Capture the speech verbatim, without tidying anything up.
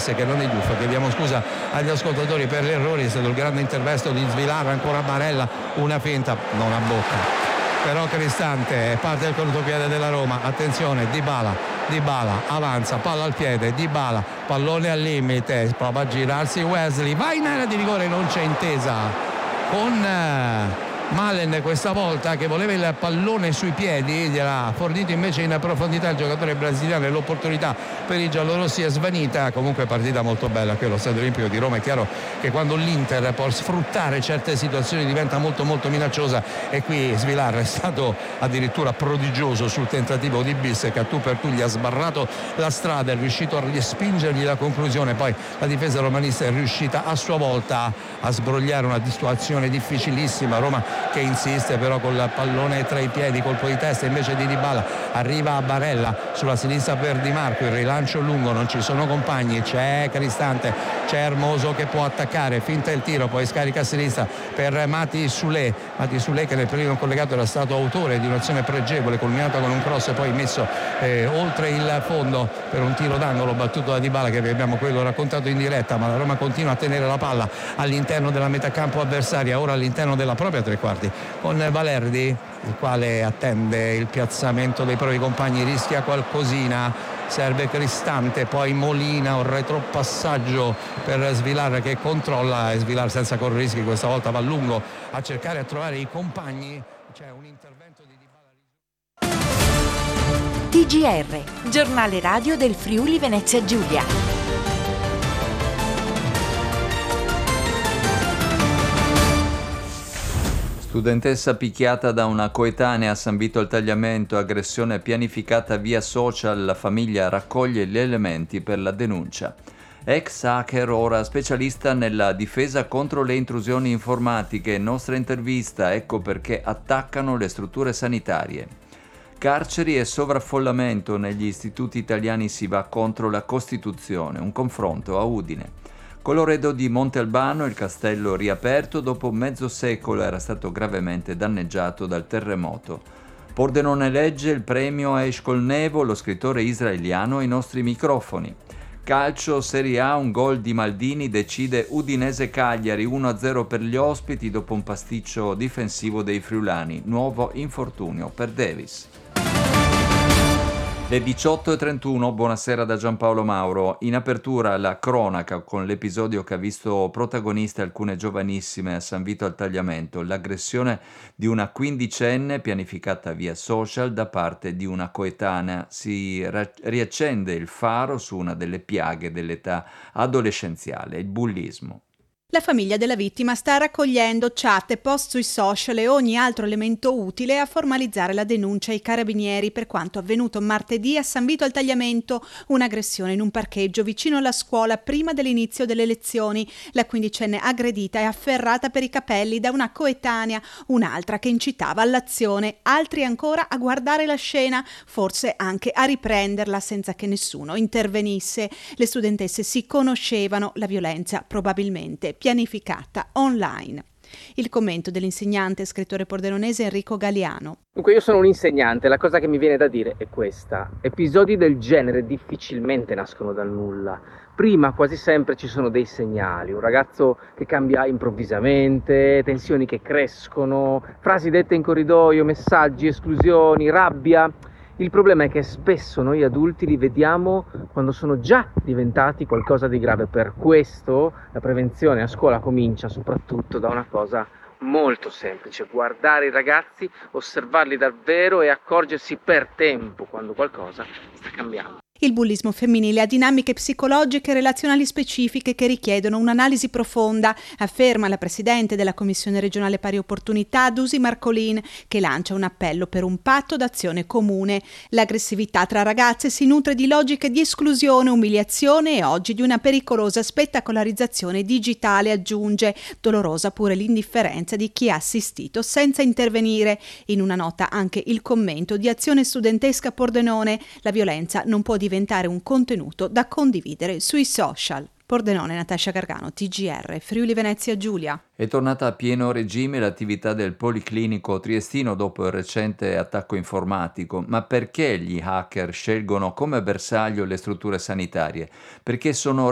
Bis che non è Giuffo. Chiediamo scusa agli ascoltatori per gli errori, è stato il grande intervento di Svilar, ancora Barella, una finta, non a bocca. Però Cristante, parte il contropiede della Roma, attenzione, Dybala, Dybala avanza, palla al piede, Dybala, pallone al limite, prova a girarsi Wesley, va in area di rigore, non c'è intesa con eh, Malen questa volta, che voleva il pallone sui piedi, gliel'ha fornito invece in profondità il giocatore brasiliano e l'opportunità per i giallorossi è svanita. Comunque partita molto bella qui allo Stadio Olimpico di Roma. È chiaro che quando l'Inter può sfruttare certe situazioni diventa molto molto minacciosa, e qui Svilar è stato addirittura prodigioso sul tentativo di Bis, che a tu per tu gli ha sbarrato la strada, è riuscito a spingergli la conclusione. Poi la difesa romanista è riuscita a sua volta a sbrogliare una situazione difficilissima. Roma che insiste però col pallone tra i piedi, colpo di testa invece di Dybala, arriva a Barella sulla sinistra per Di Marco, il rilancio lungo, non ci sono compagni, c'è Cristante, c'è Hermoso che può attaccare, finta il tiro, poi scarica a sinistra per Mati Soulé, Mati Soulé che nel periodo collegato era stato autore di un'azione pregevole culminata con un cross poi messo eh, oltre il fondo per un tiro d'angolo battuto da Dybala, che vi abbiamo quello raccontato in diretta. Ma la Roma continua a tenere la palla all'interno della metacampo avversaria, ora all'interno della propria tre quarti, con Valerdi, il quale attende il piazzamento dei propri compagni, rischia qualcosina, serve Cristante, poi Molina, un retropassaggio per Svilar che controlla, e Svilar senza correre rischi questa volta va a lungo a cercare a trovare i compagni. C'è un intervento di Dybala. T G R, giornale radio del Friuli Venezia Giulia. Studentessa picchiata da una coetanea a San Vito al Tagliamento, aggressione pianificata via social, la famiglia raccoglie gli elementi per la denuncia. Ex hacker, ora specialista nella difesa contro le intrusioni informatiche, nostra intervista, ecco perché attaccano le strutture sanitarie. Carceri e sovraffollamento negli istituti italiani, si va contro la Costituzione, un confronto a Udine. Colloredo di Monte Albano, il castello riaperto dopo mezzo secolo, era stato gravemente danneggiato dal terremoto. Pordenone legge il premio a Eshkolnevo, lo scrittore israeliano, ai nostri microfoni. Calcio, Serie A, un gol di Maldini decide Udinese-Cagliari, uno a zero per gli ospiti dopo un pasticcio difensivo dei friulani. Nuovo infortunio per Davis. Le diciotto e trentuno, buonasera da Giampaolo Mauro. In apertura la cronaca con l'episodio che ha visto protagoniste alcune giovanissime a San Vito al Tagliamento, l'aggressione di una quindicenne pianificata via social da parte di una coetanea. Si ra- riaccende il faro su una delle piaghe dell'età adolescenziale, il bullismo. La famiglia della vittima sta raccogliendo chat e post sui social e ogni altro elemento utile a formalizzare la denuncia ai carabinieri per quanto avvenuto martedì a San Vito al Tagliamento, un'aggressione in un parcheggio vicino alla scuola prima dell'inizio delle lezioni. La quindicenne aggredita e afferrata per i capelli da una coetanea, un'altra che incitava all'azione, altri ancora a guardare la scena, forse anche a riprenderla senza che nessuno intervenisse. Le studentesse si conoscevano, la violenza probabilmente pianificata online. Il commento dell'insegnante e scrittore pordenonese Enrico Galiano. Dunque, io sono un insegnante, la cosa che mi viene da dire è questa: episodi del genere difficilmente nascono dal nulla. Prima quasi sempre ci sono dei segnali, un ragazzo che cambia improvvisamente, tensioni che crescono, frasi dette in corridoio, messaggi, esclusioni, rabbia. Il problema è che spesso noi adulti li vediamo quando sono già diventati qualcosa di grave. Per questo la prevenzione a scuola comincia soprattutto da una cosa molto semplice: guardare i ragazzi, osservarli davvero e accorgersi per tempo quando qualcosa sta cambiando. Il bullismo femminile ha dinamiche psicologiche e relazionali specifiche che richiedono un'analisi profonda, afferma la presidente della Commissione regionale pari opportunità, Dusi Marcolin, che lancia un appello per un patto d'azione comune. L'aggressività tra ragazze si nutre di logiche di esclusione, umiliazione e oggi di una pericolosa spettacolarizzazione digitale, aggiunge. Dolorosa pure l'indifferenza di chi ha assistito senza intervenire. In una nota anche il commento di Azione Studentesca Pordenone: la violenza non può diventare un contenuto da condividere sui social. Pordenone, Natascia Gargano, T G R, Friuli Venezia Giulia. È tornata a pieno regime l'attività del Policlinico Triestino dopo il recente attacco informatico. Ma perché gli hacker scelgono come bersaglio le strutture sanitarie? Perché sono